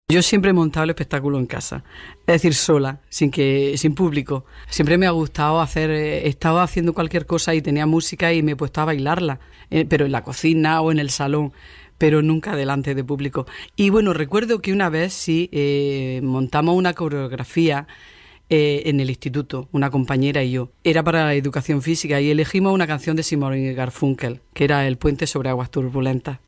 Yo siempre he montado el espectáculo en casa, es decir, sola, sin público. Siempre me ha gustado he estado haciendo cualquier cosa y tenía música y me he puesto a bailarla, pero en la cocina o en el salón, pero nunca delante de público. Y bueno, recuerdo que una vez sí montamos una coreografía en el instituto, una compañera y yo. Era para educación física y elegimos una canción de Simon y Garfunkel, que era El puente sobre aguas turbulentas.